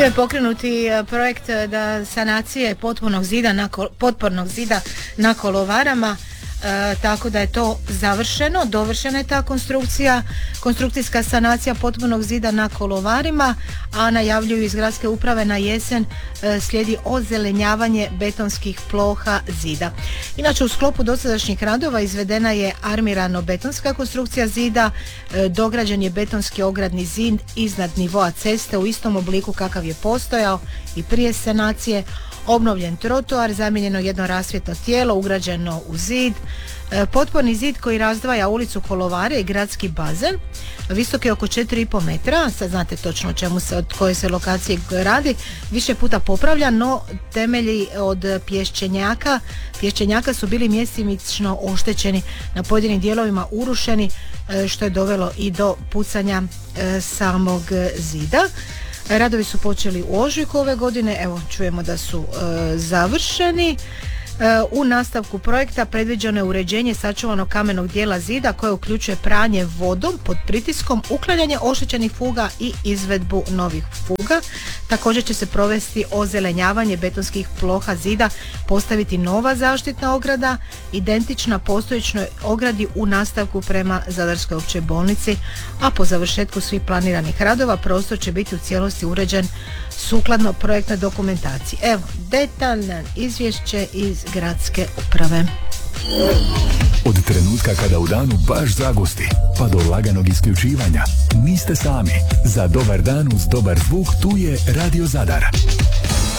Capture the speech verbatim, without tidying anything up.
Bio je pokrenuti projekt da sanacije potpornog zida na, potpornog zida na Kolovarama, e, tako da je to završeno, dovršena je ta konstrukcija, konstrukcijska sanacija potpornog zida na Kolovarima, a najavljuju iz gradske uprave na jesen e, slijedi ozelenjavanje betonskih ploha zida. Inače, u sklopu dosadašnjih radova izvedena je armirano-betonska konstrukcija zida, e, dograđen je betonski ogradni zid iznad nivoa ceste u istom obliku kakav je postojao i prije sanacije, obnovljen trotoar, zamijenjeno jedno rasvjetno tijelo ugrađeno u zid, e, potporni zid koji razdvaja ulicu Kolovare i gradski bazen, visok je oko četiri i pol metra, sad znate točno o čemu se, od koje se lokacije radi, više puta popravljan, no temelji od pješčenjaka, pješčenjaka su bili mjestimično oštećeni, na pojedinim dijelovima urušeni, e, što je dovelo i do pucanja e, samog zida. Radovi su počeli u ožujku ove godine, evo čujemo da su e, završeni. E, u nastavku projekta predviđeno je uređenje sačuvanog kamenog dijela zida koje uključuje pranje vodom pod pritiskom, uklanjanje oštećenih fuga i izvedbu novih fuga. Također će se provesti ozelenjavanje betonskih ploha zida, postaviti nova zaštitna ograda identična postojećoj ogradi u nastavku prema Zadarskoj općoj bolnici, a po završetku svih planiranih radova prostor će biti u cijelosti uređen sukladno projektnoj dokumentaciji. Evo, detaljno izvješće iz gradske uprave. Od trenutka kada u danu baš zagusti, pa do laganog isključivanja, niste sami. Za dobar dan uz dobar zvuk tu je Radio Zadar.